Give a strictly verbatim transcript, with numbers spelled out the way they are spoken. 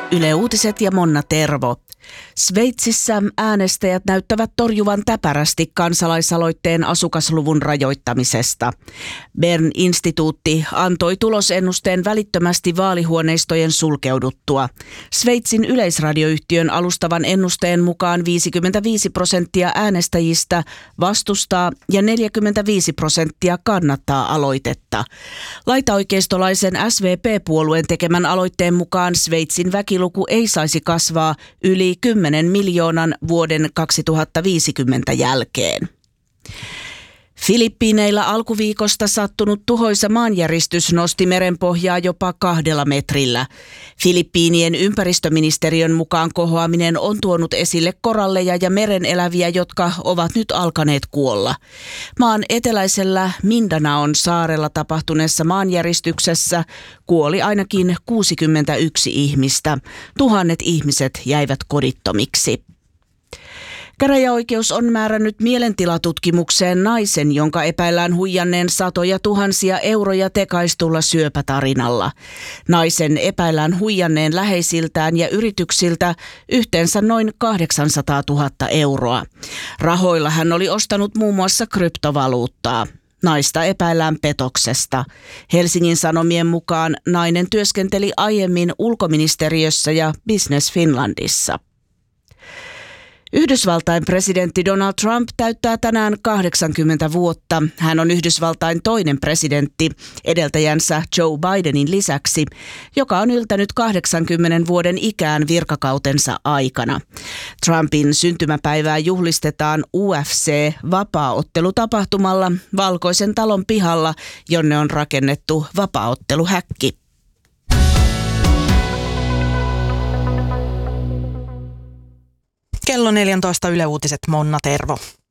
Yle Uutiset ja Monna Tervo. Sveitsissä äänestäjät näyttävät torjuvan täpärästi kansalaisaloitteen asukasluvun rajoittamisesta. Bern-instituutti antoi tulosennusteen välittömästi vaalihuoneistojen sulkeuduttua. Sveitsin yleisradioyhtiön alustavan ennusteen mukaan viisikymmentäviisi prosenttia äänestäjistä vastustaa ja neljäkymmentäviisi prosenttia kannattaa aloitetta. Laitaoikeistolaisen S V P-puolueen tekemän aloitteen mukaan Sveitsin väkiluku ei saisi kasvaa yli kymmenen miljoonan vuoden kaksituhattaviisikymmentä jälkeen. Filippiineillä alkuviikosta sattunut tuhoisa maanjäristys nosti merenpohjaa jopa kahdella metrillä. Filippiinien ympäristöministeriön mukaan kohoaminen on tuonut esille koralleja ja mereneläviä, jotka ovat nyt alkaneet kuolla. Maan eteläisellä Mindanaon saarella tapahtuneessa maanjäristyksessä kuoli ainakin kuusikymmentäyksi ihmistä. Tuhannet ihmiset jäivät kodittomiksi. Käräjäoikeus on määrännyt mielentilatutkimukseen naisen, jonka epäillään huijanneen satoja tuhansia euroja tekaistulla syöpätarinalla. Naisen epäillään huijanneen läheisiltään ja yrityksiltä yhteensä noin kahdeksansataatuhatta euroa. Rahoilla hän oli ostanut muun muassa kryptovaluuttaa. Naista epäillään petoksesta. Helsingin Sanomien mukaan nainen työskenteli aiemmin ulkoministeriössä ja Business Finlandissa. Yhdysvaltain presidentti Donald Trump täyttää tänään kahdeksankymmentä vuotta. Hän on Yhdysvaltain toinen presidentti edeltäjänsä Joe Bidenin lisäksi, joka on yltänyt kahdeksankymmenen vuoden ikään virkakautensa aikana. Trumpin syntymäpäivää juhlistetaan U F C-vapaaottelutapahtumalla Valkoisen talon pihalla, jonne on rakennettu vapaaotteluhäkki. Kello neljätoista Yle Uutiset, Monna Tervo.